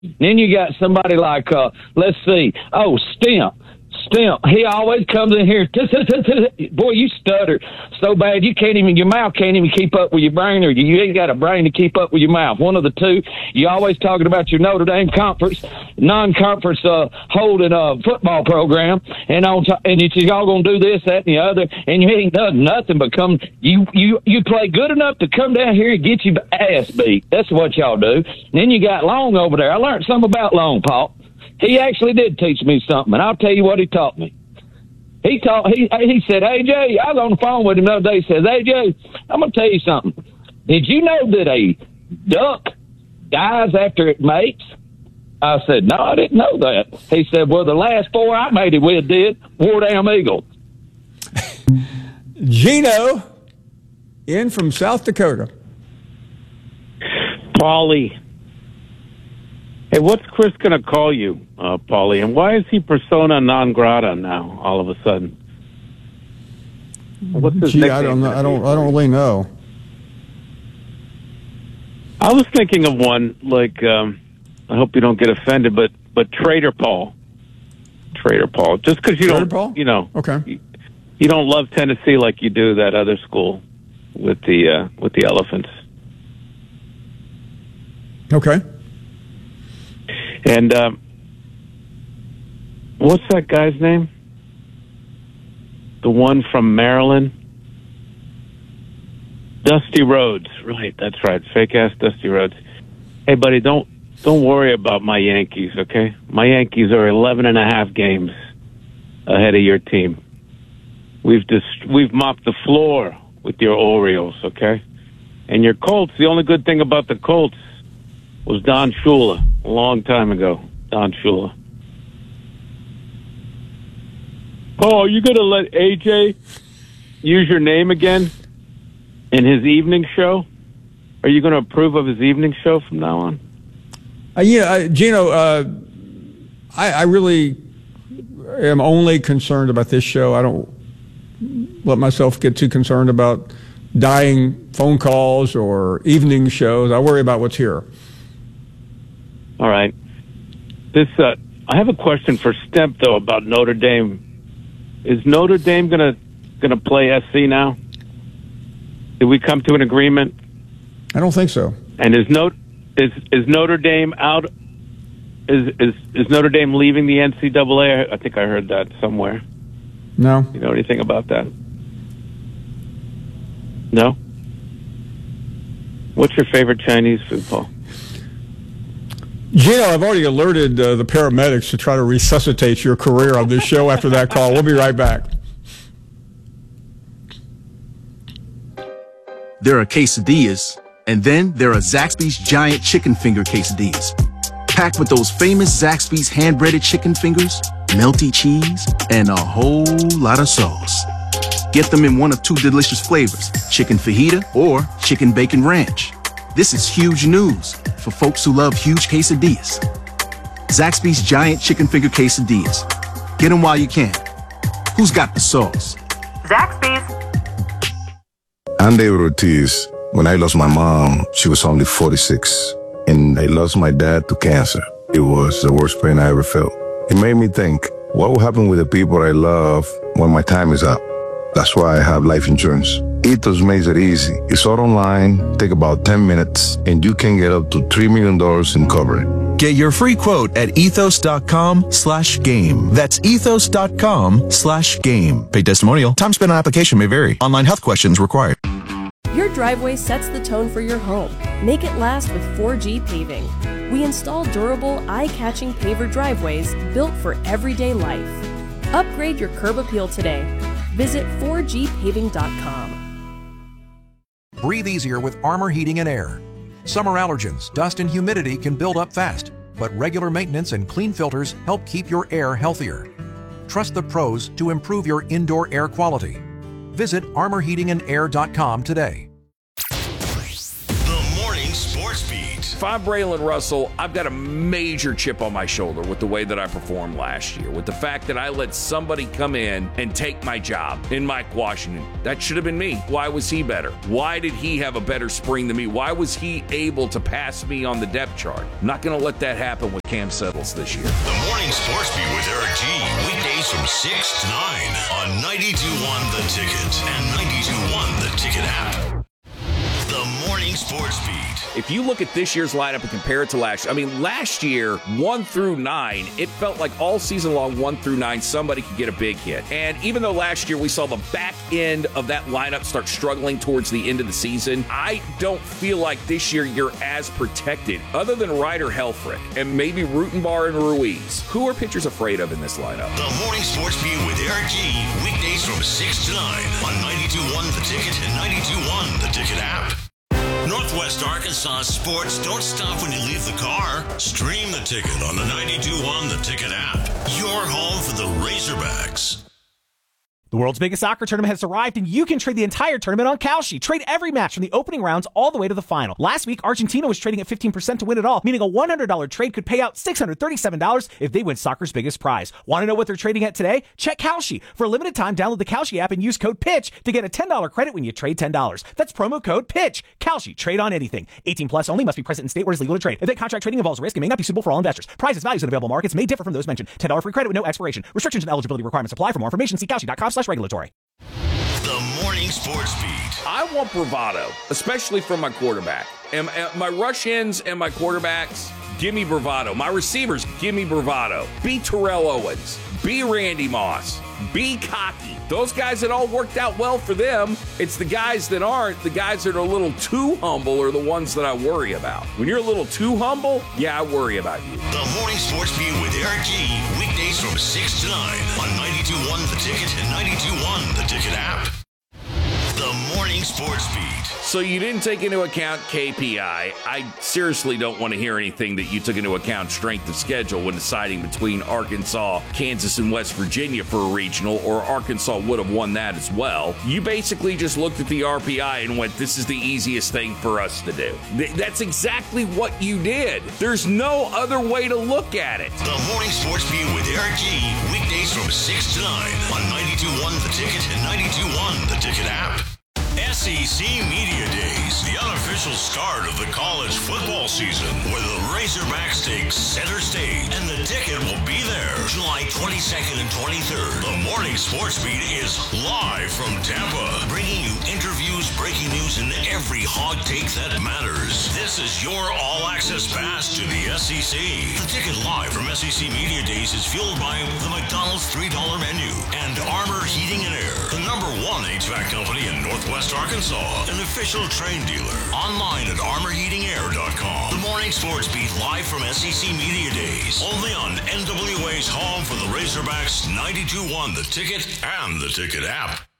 Then you got somebody like, let's see, Stimp. He always comes in here. Boy, you stutter so bad your mouth can't even keep up with your brain, or you ain't got a brain to keep up with your mouth. One of the two. You always talking about your Notre Dame non-conference holding football program, and y'all gonna do this, that, and the other, and you ain't done nothing but come. You play good enough to come down here and get your ass beat. That's what y'all do. And then you got Long over there. I learned something about Long, Paul. He actually did teach me something, and I'll tell you what he taught me. He said, AJ, I was on the phone with him the other day. He says, AJ, I'm going to tell you something. Did you know that a duck dies after it mates? I said, no, I didn't know that. He said, well, the last 4 I mated with did. War damn eagle. Gino, in from South Dakota. Paulie. Hey, what's Chris going to call you, Paulie? And why is he persona non grata now, all of a sudden? What's his nickname? I don't really know. I was thinking of one, like, I hope you don't get offended, but Trader Paul. Trader Paul. Just because you okay. You don't love Tennessee like you do that other school with the elephants. Okay. And what's that guy's name? The one from Maryland? Dusty Rhodes. Right, that's right. Fake-ass Dusty Rhodes. Hey, buddy, don't worry about my Yankees, okay? My Yankees are 11.5 games ahead of your team. We've mopped the floor with your Orioles, okay? And your Colts, the only good thing about the Colts was Don Shula a long time ago. Don Shula. Oh, are you going to let AJ use your name again in his evening show? Are you going to approve of his evening show from now on? Gino, I really am only concerned about this show. I don't let myself get too concerned about dying phone calls or evening shows. I worry about what's here. All right. I have a question for Stemp, though, about Notre Dame. Is Notre Dame gonna play SC now? Did we come to an agreement? I don't think so. And is Notre Dame out? Is Notre Dame leaving the NCAA? I think I heard that somewhere. No. You know anything about that? No? What's your favorite Chinese food, Paul? Gino, I've already alerted the paramedics to try to resuscitate your career on this show after that call. We'll be right back. There are quesadillas, and then there are Zaxby's giant chicken finger quesadillas. Packed with those famous Zaxby's hand-breaded chicken fingers, melty cheese, and a whole lot of sauce. Get them in one of 2 delicious flavors, chicken fajita or chicken bacon ranch. This is huge news for folks who love huge quesadillas. Zaxby's giant chicken finger quesadillas. Get them while you can. Who's got the sauce? Zaxby's. I'm David Ortiz. When I lost my mom, she was only 46. And I lost my dad to cancer. It was the worst pain I ever felt. It made me think, what will happen with the people I love when my time is up? That's why I have life insurance. Ethos makes it easy. It's all online, take about 10 minutes, and you can get up to $3 million in coverage. Get your free quote at ethos.com/game. That's ethos.com/game. Paid testimonial. Time spent on application may vary. Online health questions required. Your driveway sets the tone for your home. Make it last with 4G Paving. We install durable, eye-catching paver driveways built for everyday life. Upgrade your curb appeal today. Visit 4gpaving.com. Breathe easier with Armor Heating and Air. Summer allergens, dust, and humidity can build up fast, but regular maintenance and clean filters help keep your air healthier. Trust the pros to improve your indoor air quality. Visit armorheatingandair.com today. The Morning Sports Beat. if I'm Braylon Russell, I've got a major chip on my shoulder with the way that I performed last year, with the fact that I let somebody come in and take my job in Mike Washington. That should have been me. Why was he better? Why did he have a better spring than me? Why was he able to pass me on the depth chart? I'm not going to let that happen with Cam Settles this year. The Morning Sports Beat with Eric G. Weekdays from 6 to 9 on 92.1 The Ticket and 92.1 The Ticket app. The Morning Sports Beat. If you look at this year's lineup and compare it to last year, last year, 1 through 9, it felt like all season long, 1 through 9, somebody could get a big hit. And even though last year we saw the back end of that lineup start struggling towards the end of the season, I don't feel like this year you're as protected, other than Ryder Helfrich and maybe Rutenbar and Ruiz. Who are pitchers afraid of in this lineup? The Morning Sports Beat with Eric G. Weekdays from 6 to 9 on 92.1 The Ticket and 92.1 The Ticket app. Northwest Arkansas sports don't stop when you leave the car. Stream The Ticket on the 92.1 The Ticket app. Your home for the Razorbacks. The world's biggest soccer tournament has arrived, and you can trade the entire tournament on Kalshi. Trade every match from the opening rounds all the way to the final. Last week, Argentina was trading at 15% to win it all, meaning a $100 trade could pay out $637 if they win soccer's biggest prize. Want to know what they're trading at today? Check Kalshi. For a limited time, download the Kalshi app and use code PITCH to get a $10 credit when you trade $10. That's promo code PITCH. Kalshi. Trade on anything. 18 plus only. Must be present in state where it's legal to trade. Event contract trading involves risk and may not be suitable for all investors. Prices, values, and available markets may differ from those mentioned. $10 free credit with no expiration. Restrictions and eligibility requirements apply. For more information, see Kalshi.com/regulatory. The Morning Sports Beat. I want bravado, especially from my quarterback. And my rush ends and my quarterbacks, give me bravado. My receivers, give me bravado. Be Terrell Owens. Be Randy Moss. Be cocky. Those guys that all worked out well for them, it's the guys that aren't, the guys that are a little too humble are the ones that I worry about. When you're a little too humble, yeah, I worry about you. The Morning Sports Beat with Eric G. Weekdays from 6 to 9 on 92.1 The Ticket and 92.1 The Ticket app. The Morning Sports Beat. So you didn't take into account KPI. I seriously don't want to hear anything that you took into account strength of schedule when deciding between Arkansas, Kansas, and West Virginia for a regional, or Arkansas would have won that as well. You basically just looked at the RPI and went, this is the easiest thing for us to do. That's exactly what you did. There's no other way to look at it. The Morning Sports Beat with Eric G. Weekdays from 6 to 9 on 92.1 The Ticket and 92.1 The Ticket app. SEC Media Days, the unofficial start of the college football season, where the Razorbacks take center stage, and The Ticket will be there July 22nd and 23rd. The Morning Sports Beat is live from Tampa, bringing you interviews, breaking news, and every hot take that matters. This is your all-access pass to the SEC. The Ticket live from SEC Media Days is fueled by the McDonald's $3 menu and Armor Heating and Air, the #1 HVAC company in Northwest Arkansas, an official Train dealer. Online at armorheatingair.com. The Morning Sports Beat live from SEC Media Days. Only on NWA's home for the Razorbacks, 92.1 The Ticket and The Ticket app.